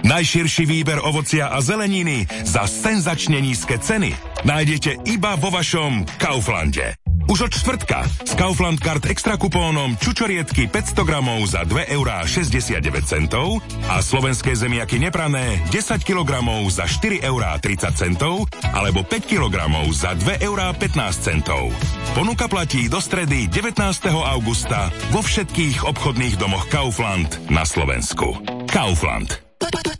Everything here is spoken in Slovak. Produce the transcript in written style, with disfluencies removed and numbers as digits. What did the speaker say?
Najširší výber ovocia a zeleniny za senzačne nízke ceny nájdete iba vo vašom Kauflande. Už od štvrtka s Kaufland Card extra kupónom čučoriedky 500 gramov za 2,69 € a slovenské zemiaky neprané 10 kg za 4,30 € alebo 5 kg za 2,15 €. Ponuka platí do stredy 19. augusta vo všetkých obchodných domoch Kaufland na Slovensku. Kaufland.